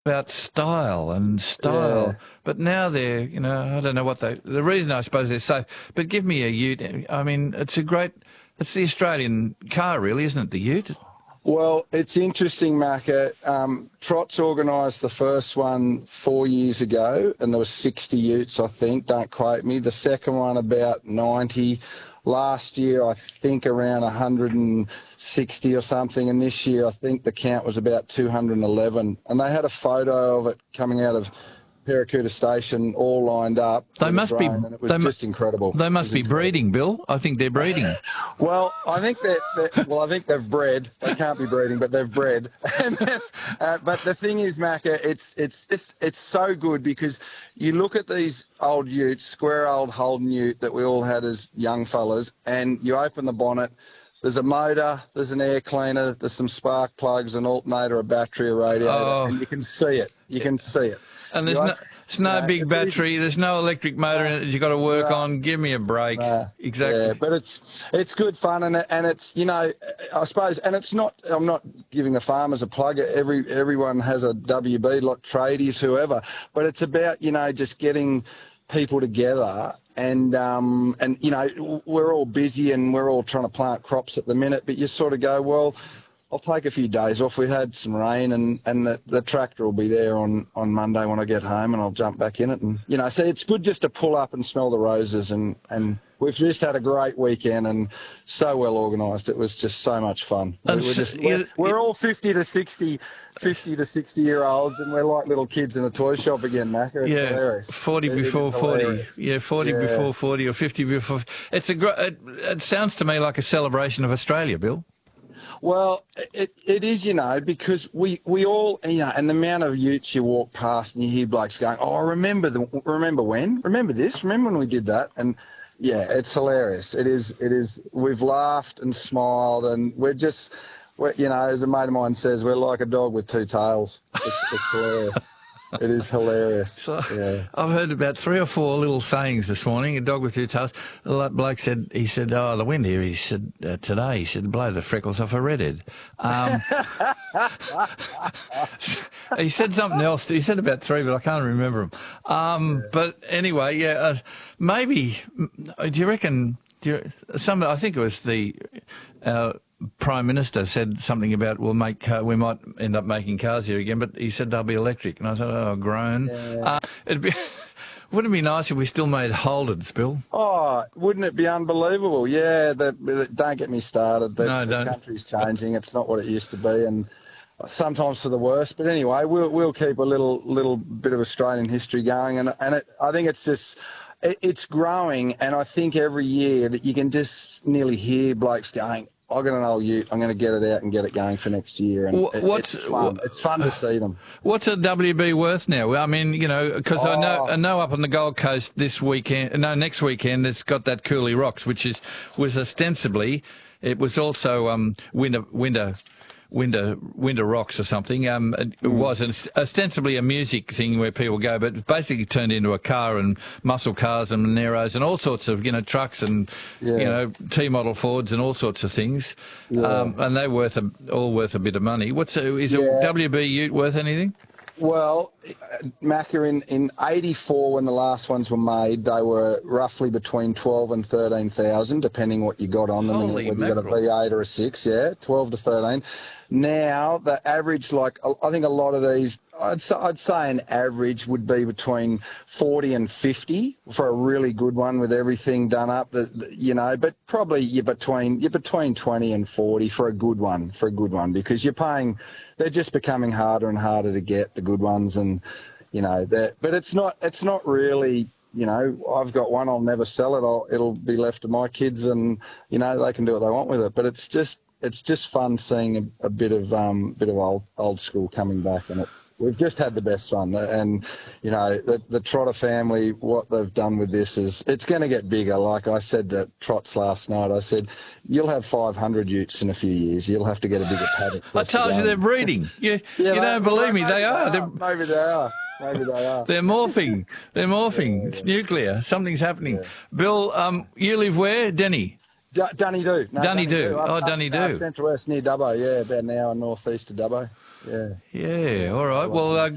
about style and style, Yeah. but now they're, I don't know what the reason I suppose they're so, but give me a Ute. I mean, it's it's the Australian car really, isn't it, the Ute? Well, it's interesting, Macca. Trot's organised the first one 4 years ago, and there was 60 utes, I think. Don't quote me. The second one about 90. Last year, I think around 160 or something, and this year, I think the count was about 211. And they had a photo of it coming out of Paracuta Station, all lined up. They must be. And it was just incredible. They must be breeding, Bill. I think they're breeding. Well, I think I think they've bred. They can't be breeding, but they've bred. But the thing is, Macca, it's so good because you look at these old utes, square old Holden ute that we all had as young fellas, and you open the bonnet. There's a motor, there's an air cleaner, there's some spark plugs, an alternator, a battery, a radiator, and you can see it. You can see it. And there's no big battery. There's no electric motor in it that you've got to work on. Give me a break. Exactly. Yeah, but it's good fun, and it's I suppose, and it's not. I'm not giving the farmers a plug. Everyone has a WB, like tradies, whoever. But it's about just getting people together. And we're all busy and we're all trying to plant crops at the minute. But you sort of go, well, I'll take a few days off. We had some rain, and the tractor will be there on Monday when I get home, and I'll jump back in it. And so it's good just to pull up and smell the roses. And we've just had a great weekend and so well organised. It was just so much fun. We're all 50 to 60 year olds, and we're like little kids in a toy shop again, Macca. It's hilarious. 40 before 40. Yeah, 40 before 40 or 50 before. It sounds to me like a celebration of Australia, Bill. Well, it is, because we all, and the amount of utes you walk past and you hear blokes going, oh, remember when? Remember this? Remember when we did that? And yeah, it's hilarious. It is. We've laughed and smiled, and as a mate of mine says, we're like a dog with two tails. It's hilarious. It is hilarious. So, yeah. I've heard about 3 or 4 little sayings this morning. A dog with two tails. The bloke said, oh, the wind here, he said, today, he said, blow the freckles off a redhead. He said something else. He said about 3, but I can't remember them. But anyway, maybe, do you reckon, I think it was the Prime Minister said something about we might end up making cars here again, but he said they'll be electric, and I said, oh, groan. Yeah. Wouldn't it be nice if we still made Holdens, Bill? Oh, wouldn't it be unbelievable? Yeah, don't get me started. The country's changing. It's not what it used to be, and sometimes for the worse. But anyway, we'll keep a little bit of Australian history going, and I think it's just. It's growing, and I think every year that you can just nearly hear blokes going, I've got an old ute, I'm going to get it out and get it going for next year. And it's fun. It's fun to see them. What's a WB worth now? I mean, because I know up on the Gold Coast next weekend, it's got that Cooley Rocks, which was ostensibly, it was also Winter Rocks or something. It was ostensibly a music thing where people go, but it basically turned into a car and muscle cars and Moneros and all sorts of, trucks and, T-model Fords and all sorts of things. Yeah. And they're all worth a bit of money. Is a WB Ute worth anything? Well, Macca, in 84, when the last ones were made, they were roughly between 12 and 13,000, depending what you got on them, Holy whether you got a V8 or a 6, 12 to 13. Now, the average, I think a lot of these, I'd say an average would be between 40 and 50 for a really good one with everything done up, but probably you're between 20 and 40 for a good one, because they're just becoming harder and harder to get, the good ones, and, but it's not really, I've got one, I'll never sell it, it'll be left to my kids, and, they can do what they want with it, but it's just fun seeing a bit of old school coming back, and we've just had the best fun. And the Trotter family, what they've done with this it's going to get bigger. Like I said to Trots last night, I said, you'll have 500 utes in a few years. You'll have to get a bigger paddock. I told you they're breeding. You don't believe me? They are. Maybe they are. Maybe they are. They're morphing. Yeah. It's nuclear. Something's happening. Yeah. Bill, you live where? Denny? Dunedoo. Dunedoo. Dunedoo. Central West near Dubbo, about an hour northeast of Dubbo. Yeah. Yeah, all right. Well,